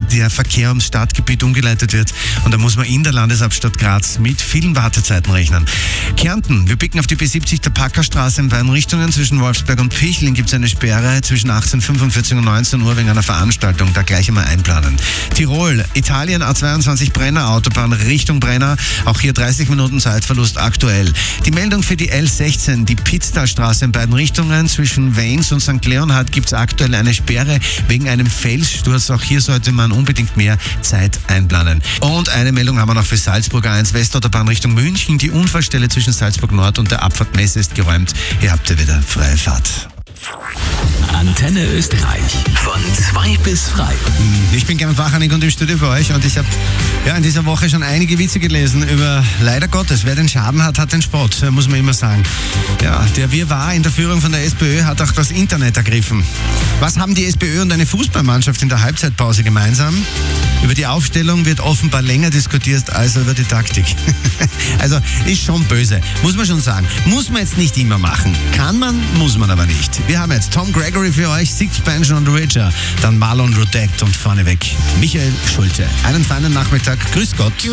der Verkehr ums Stadtgebiet umgeleitet wird. Und da muss man in der Landeshauptstadt Graz mit vielen Wartezeiten rechnen. Kärnten, wir blicken auf die B70 der Packerstraße in beiden Richtungen. Zwischen Wolfsberg und Pichling gibt es eine Sperre zwischen 18:45 und 19 Uhr wegen einer Veranstaltung. Da gleich einmal einplanen. Tirol, Italien, A22 Brenner, Autobahn Richtung Brenner. Auch hier 30 Minuten Zeitverlust aktuell. Die Meldung für die L16, die Pitztalstraße in beiden Richtungen. Zwischen Weins und St. Leonhard gibt es aktuell eine Sperre wegen einem Felssturz. Auch hier sollte man unbedingt mehr Zeit einplanen. Und eine Meldung haben wir noch für Salzburg 1, Westautobahn Richtung München. Die Unfallstelle zwischen Salzburg Nord und der Abfahrtmesse ist geräumt. Hier habt ihr wieder freie Fahrt. Antenne Österreich. Von 2 bis frei. Ich bin Gernot Wachanig und im Studio bei euch und ich habe in dieser Woche schon einige Witze gelesen über, leider Gottes, wer den Schaden hat, hat den Spott, muss man immer sagen. Ja, der Wirrwarr in der Führung von der SPÖ hat auch das Internet ergriffen. Was haben die SPÖ und eine Fußballmannschaft in der Halbzeitpause gemeinsam? Über die Aufstellung wird offenbar länger diskutiert als über die Taktik. Also ist schon böse, muss man schon sagen. Muss man jetzt nicht immer machen. Kann man, muss man aber nicht. Wir haben jetzt Tom Gregory für euch, Sixpension und Richer, dann Marlon Rudekt und vorneweg Michael Schulte. Einen feinen Nachmittag, grüß Gott.